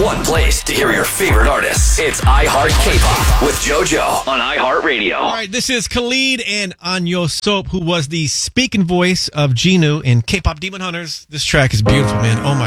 one place to hear your favorite artists. It's iHeart K-Pop with JoJo on iHeartRadio. All right, this is Khalid and Anyo Soap, who was the speaking voice of Jinu in K-Pop Demon Hunters. This track is beautiful, man. Oh my